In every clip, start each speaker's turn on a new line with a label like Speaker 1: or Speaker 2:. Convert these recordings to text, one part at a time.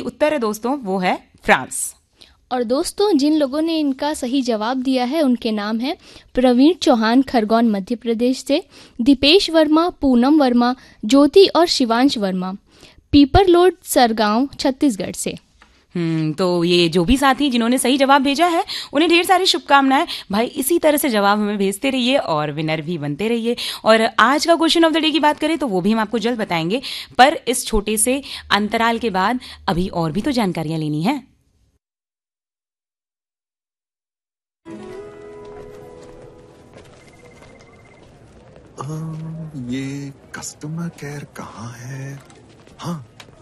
Speaker 1: उत्तर है दोस्तों वो है फ्रांस।
Speaker 2: और दोस्तों जिन लोगों ने इनका सही जवाब दिया है उनके नाम हैं प्रवीण चौहान खरगोन मध्य प्रदेश से, दीपेश वर्मा, पूनम वर्मा, ज्योति और शिवांश वर्मा पीपरलोड सरगांव छत्तीसगढ़ से।
Speaker 1: तो ये जो भी साथी जिन्होंने सही जवाब भेजा है उन्हें ढेर सारी शुभकामनाएं। भाई इसी तरह से जवाब हमें भेजते रहिए और विनर भी बनते रहिए। और आज का क्वेश्चन ऑफ द डे की बात करें तो वो भी हम आपको जल्द बताएंगे, पर इस छोटे से अंतराल के बाद अभी और भी तो जानकारियां लेनी है।
Speaker 3: ये कस्टमर केयर कहाँ है? हाँ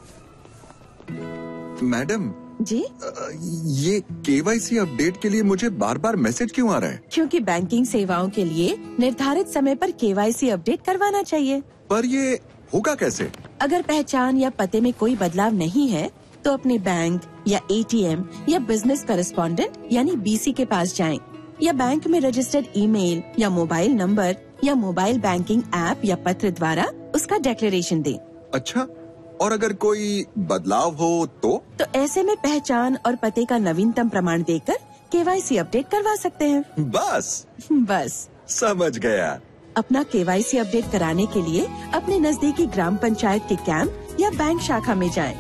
Speaker 3: मैडम
Speaker 4: जी,
Speaker 3: ये केवाईसी अपडेट के लिए मुझे बार बार मैसेज क्यों आ रहा है?
Speaker 4: क्योंकि बैंकिंग सेवाओं के लिए निर्धारित समय पर केवाईसी अपडेट करवाना चाहिए।
Speaker 3: पर ये होगा कैसे?
Speaker 4: अगर पहचान या पते में कोई बदलाव नहीं है तो अपने बैंक या एटीएम या बिजनेस करेस्पॉन्डेंट यानी बीसी के पास जाएं, या बैंक में रजिस्टर्ड ईमेल या मोबाइल नंबर या मोबाइल बैंकिंग ऐप या पत्र द्वारा उसका डिक्लेरेशन दें।
Speaker 3: अच्छा, और अगर कोई बदलाव हो तो
Speaker 4: ऐसे में पहचान और पते का नवीनतम प्रमाण देकर केवाईसी अपडेट करवा सकते हैं।
Speaker 3: बस समझ गया।
Speaker 4: अपना केवाईसी अपडेट कराने के लिए अपने नजदीकी ग्राम पंचायत के कैंप या बैंक शाखा में जाएं।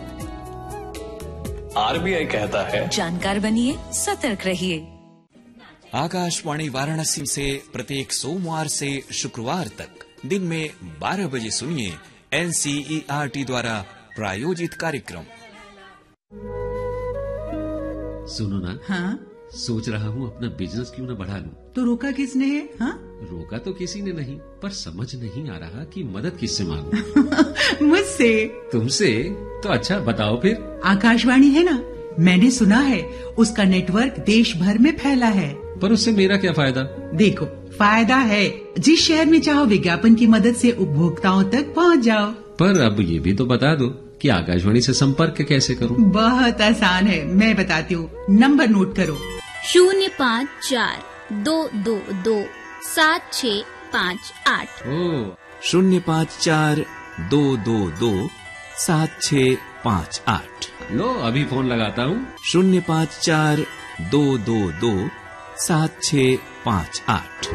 Speaker 5: आरबीआई कहता है
Speaker 6: जानकार बनिए, सतर्क रहिए।
Speaker 7: आकाशवाणी वाराणसी से प्रत्येक सोमवार से शुक्रवार तक दिन में 12 बजे सुनिए NCERT द्वारा प्रायोजित कार्यक्रम।
Speaker 8: सुनो ना,
Speaker 6: हाँ?
Speaker 8: सोच रहा हूँ अपना बिजनेस क्यों न बढ़ा लूं।
Speaker 6: तो रोका किसने है? हाँ?
Speaker 8: रोका तो किसी ने नहीं, पर समझ नहीं आ रहा कि मदद किससे मांगूं।
Speaker 6: मुझसे।
Speaker 8: तुमसे? तो अच्छा बताओ फिर।
Speaker 6: आकाशवाणी है ना, मैंने सुना है उसका नेटवर्क देश भर में फैला है।
Speaker 8: पर उससे मेरा क्या फायदा?
Speaker 6: देखो, फायदा है, जिस शहर में चाहो विज्ञापन की मदद से उपभोक्ताओं तक पहुंच जाओ।
Speaker 8: पर अब ये भी तो बता दो कि आकाशवाणी से संपर्क कैसे करूं?
Speaker 6: बहुत आसान है, मैं बताती हूँ। नंबर नोट करो,
Speaker 9: 054-222-7658।
Speaker 7: 054-222-7658।
Speaker 8: लो अभी फोन लगाता हूँ।
Speaker 7: 054-222-7658।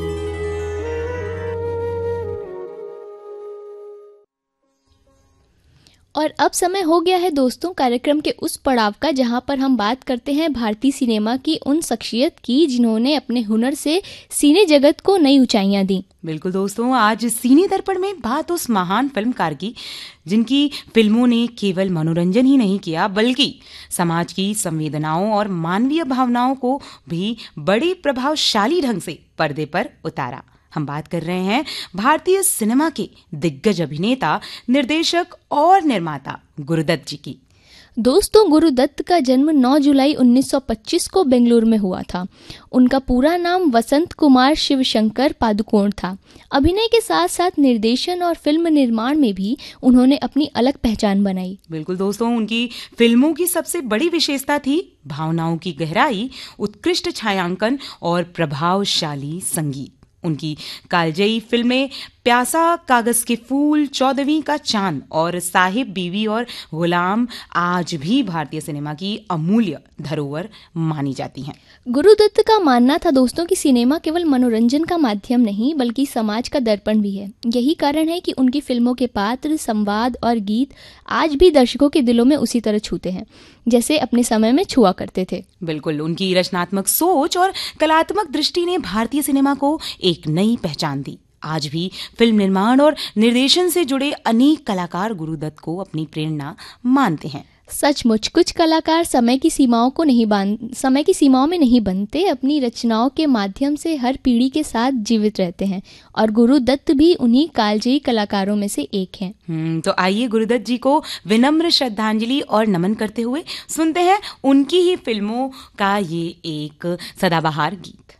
Speaker 2: और अब समय हो गया है दोस्तों कार्यक्रम के उस पड़ाव का जहां पर हम बात करते हैं भारतीय सिनेमा की उन शख्सियत की जिन्होंने अपने हुनर से सिने जगत को नई ऊंचाइयां दी।
Speaker 1: बिल्कुल दोस्तों, आज सिने दर्पण में बात उस महान फिल्मकार की जिनकी फिल्मों ने केवल मनोरंजन ही नहीं किया बल्कि समाज की संवेदनाओं और मानवीय भावनाओं को भी बड़े प्रभावशाली ढंग से पर्दे पर उतारा। हम बात कर रहे हैं भारतीय सिनेमा के दिग्गज अभिनेता, निर्देशक और निर्माता गुरुदत्त जी की।
Speaker 2: दोस्तों, गुरुदत्त का जन्म 9 जुलाई 1925 को बेंगलुरु में हुआ था। उनका पूरा नाम वसंत कुमार शिवशंकर पादुकोण था। अभिनय के साथ साथ निर्देशन और फिल्म निर्माण में भी उन्होंने अपनी अलग पहचान बनाई।
Speaker 1: बिल्कुल दोस्तों, उनकी फिल्मों की सबसे बड़ी विशेषता थी भावनाओं की गहराई, उत्कृष्ट छायांकन और प्रभावशाली संगीत। उनकी कालजयी फिल्में प्यासा, कागज के फूल, 14वीं का चांद और साहिब, बीवी और गुलाम आज भी भारतीय सिनेमा की अमूल्य धरोहर मानी जाती हैं।
Speaker 2: गुरुदत्त का मानना था दोस्तों कि सिनेमा केवल मनोरंजन का माध्यम नहीं बल्कि समाज का दर्पण भी है। यही कारण है कि उनकी फिल्मों के पात्र, संवाद और गीत आज भी दर्शकों के दिलों में उसी तरह छूते हैं जैसे अपने समय में छुआ करते थे।
Speaker 1: बिल्कुल, उनकी रचनात्मक सोच और कलात्मक दृष्टि ने भारतीय सिनेमा को एक नई पहचान दी। आज भी फिल्म निर्माण और निर्देशन से जुड़े अनेक कलाकार गुरुदत्त को अपनी प्रेरणा मानते हैं।
Speaker 2: सचमुच कुछ कलाकार समय की सीमाओं में नहीं बनते, अपनी रचनाओं के माध्यम से हर पीढ़ी के साथ जीवित रहते हैं और गुरुदत्त भी उन्हीं कालजयी कलाकारों में से एक हैं।
Speaker 1: तो आइए गुरुदत्त जी को विनम्र श्रद्धांजलि और नमन करते हुए सुनते हैं उनकी ही फिल्मों का ये एक सदाबहार गीत।